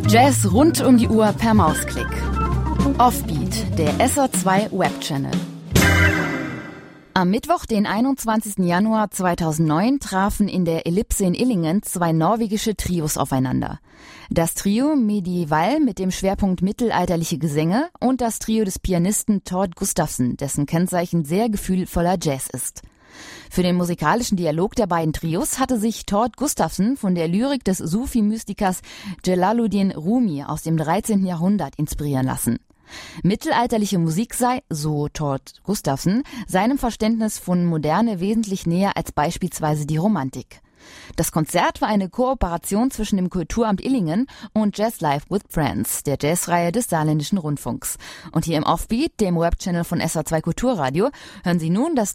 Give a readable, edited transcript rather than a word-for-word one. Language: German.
Jazz rund um die Uhr per Mausklick. Offbeat, der SR2 Webchannel. Am Mittwoch, den 21. Januar 2009, trafen in der Ellipse in Illingen zwei norwegische Trios aufeinander. Das Trio Medieval mit dem Schwerpunkt mittelalterliche Gesänge und das Trio des Pianisten Tord Gustafsson, dessen Kennzeichen sehr gefühlvoller Jazz ist. Für den musikalischen Dialog der beiden Trios hatte sich Tord Gustafsson von der Lyrik des Sufi-Mystikers Jalaluddin Rumi aus dem 13. Jahrhundert inspirieren lassen. Mittelalterliche Musik sei, so Tord Gustafsson, seinem Verständnis von Moderne wesentlich näher als beispielsweise die Romantik. Das Konzert war eine Kooperation zwischen dem Kulturamt Illingen und Jazz Live with Friends, der Jazzreihe des Saarländischen Rundfunks. Und hier im Offbeat, dem Webchannel von SR2 Kulturradio, hören Sie nun das